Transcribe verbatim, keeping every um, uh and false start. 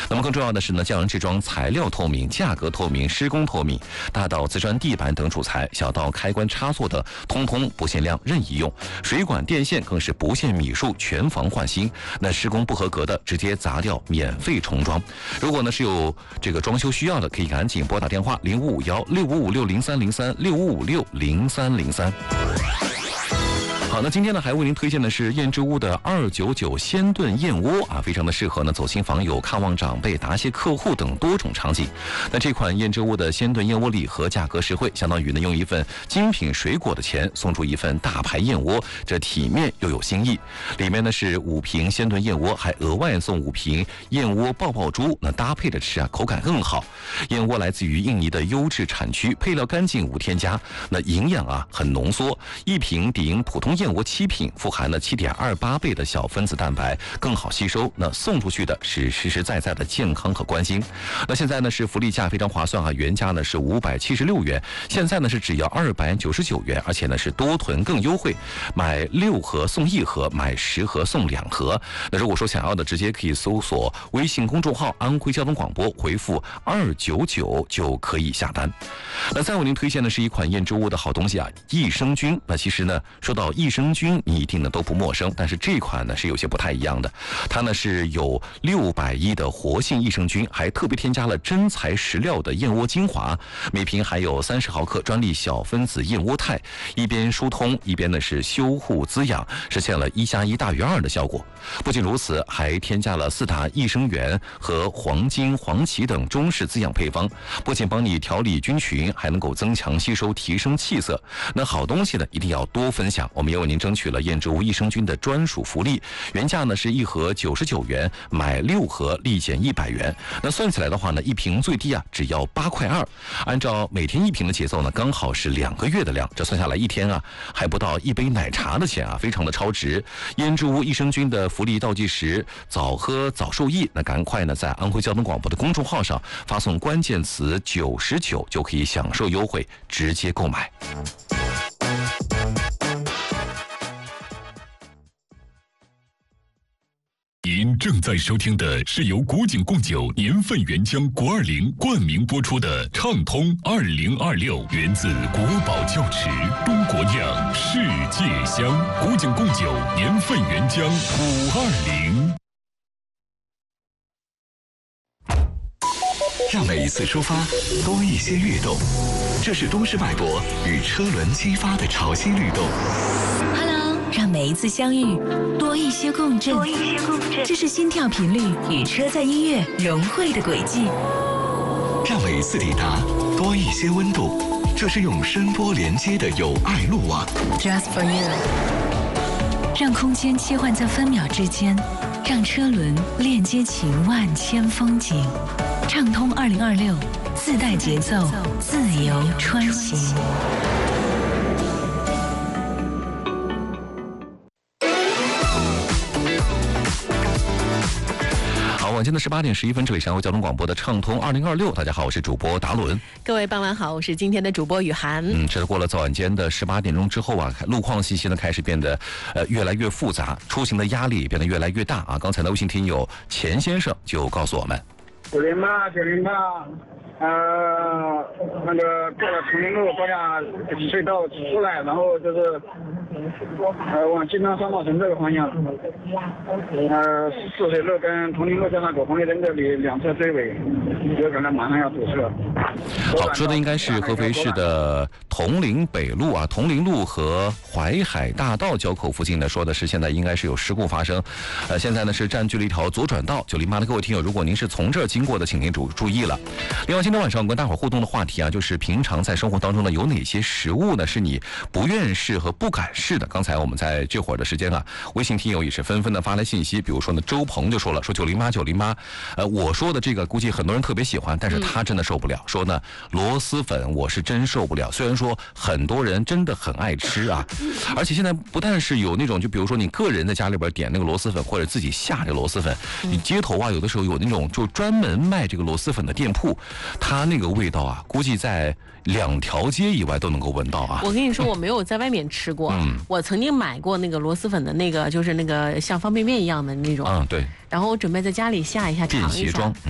那么更重要的是呢，匠人制装材料透明、价格透明、施工透明，大到瓷砖地板等主材，小到开关插座的，通通不限量任意用。水管电线更是不限米数，全房换新。那施工不合格的，直接砸掉，免费重装。如果呢是有这个装修需要的，可以赶紧拨打电话零五五幺六五五六零三零三六五五六零三零三。好，那今天呢还为您推荐的是燕之屋的二九九鲜炖燕窝啊，非常的适合呢走亲访友、看望长辈、答谢客户等多种场景。那这款燕之屋的鲜炖燕窝礼盒价格实惠，相当于呢用一份精品水果的钱送出一份大牌燕窝，这体面又有新意。里面呢是五瓶鲜炖燕窝，还额外送五瓶燕窝爆爆珠，那搭配着吃啊，口感更好。燕窝来自于印尼的优质产区，配料干净无添加，那营养啊很浓缩，一瓶顶普通燕窝七品，富含了七点二八倍的小分子蛋白，更好吸收。那送出去的是实实在在的健康和关心。那现在呢是福利价非常划算啊，原价呢是五百七十六元，现在呢是只要二百九十九元，而且呢是多囤更优惠，买六盒送一盒，买十盒送两盒。那如果说想要的，直接可以搜索微信公众号安徽交通广播，回复二九九就可以下单。那再为您推荐的是一款燕之屋的好东西啊，益生菌。那其实呢说到益生菌你一定呢都不陌生，但是这款呢是有些不太一样的，它呢是有六百亿的活性益生菌，还特别添加了真材实料的燕窝精华，每瓶还有三十毫克专利小分子燕窝肽，一边疏通一边呢是修护滋养，实现了一加一大于二的效果。不仅如此，还添加了四大益生元和黄金、黄芪等中式滋养配方，不仅帮你调理菌群，还能够增强吸收，提升气色。那好东西呢一定要多分享，我们也为您争取了燕之屋益生菌的专属福利，原价呢是一盒九十九元，买六盒立减一百元。那算起来的话呢，一瓶最低啊只要八块二，按照每天一瓶的节奏呢，刚好是两个月的量，这算下来一天啊还不到一杯奶茶的钱啊，非常的超值。燕之屋益生菌的福利倒计时，早喝早受益，那赶快呢在安徽交通广播的公众号上发送关键词九十九就可以享受优惠，直接购买。 您正在收听的是由古井贡酒年份原浆国二零冠名播出的畅通二零二六，源自国宝窖池，中国酿，世界香。古井贡酒年份原浆五二零。 让每一次出发多一些跃动，这是都市脉搏与车轮激发的潮汐律动。 Hello， 让每一次相遇多一些共振，多一些共振，这是心跳频率与车载音乐融汇的轨迹。 让每一次抵达多一些温度，这是用声波连接的友爱路网。 Just for you， 让空间切换在分秒之间，让车轮链接起万千风景。畅通二零二六，自带节奏，自由穿行。 好，晚间的十八点十一分，这里是安徽交通广播的畅通二零二六。大家好，我是主播达伦。 各位傍晚好，我是今天的主播雨涵。 嗯，这是过了早晚间的十八点钟之后啊，路况信息呢开始变得呃越来越复杂，出行的压力变得越来越大啊。刚才的微信听友钱先生就告诉我们。 九零八九零八，呃，那个过了崇明路高架隧道出来，然后就是呃往金昌商贸城这个方向，呃泗水路跟崇明路交叉口红绿灯这里两侧追尾，有可能马上要堵车。 好，说的应该是合肥市的铜陵北路啊，铜陵路和淮海大道交口附近呢，说的是现在应该是有事故发生，呃，现在呢是占据了一条左转道。九零八的各位听友，如果您是从这儿经过的，请您注注意了。另外，今天晚上我跟大伙儿互动的话题啊，就是平常在生活当中呢，有哪些食物呢是你不愿试和不敢试的？刚才我们在这会儿的时间啊，微信听友也是纷纷的发来信息，比如说呢，周鹏就说了，说九零八九零八，呃，我说的这个估计很多人特别喜欢，但是他真的受不了，说呢螺蛳粉我是真受不了。虽然说很多人真的很爱吃啊，而且现在不但是有那种，就比如说你个人在家里边点那个螺蛳粉，或者自己下这个螺蛳粉，你街头啊有的时候有那种就专门卖这个螺蛳粉的店铺，它那个味道啊，估计在两条街以外都能够闻到啊。 我跟你说，我没有在外面吃过，嗯，我曾经买过那个螺蛳粉的那个，就是那个像方便面一样的那种， 嗯，对。 然后我准备在家里下一下，尝一下。